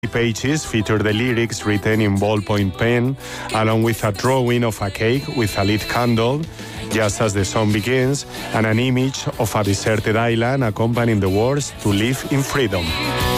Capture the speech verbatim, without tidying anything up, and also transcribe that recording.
pages feature the lyrics written in ballpoint pen, along with a drawing of a cake with a lit candle, just as the song begins, and an image of a deserted island accompanying the words "to live in freedom."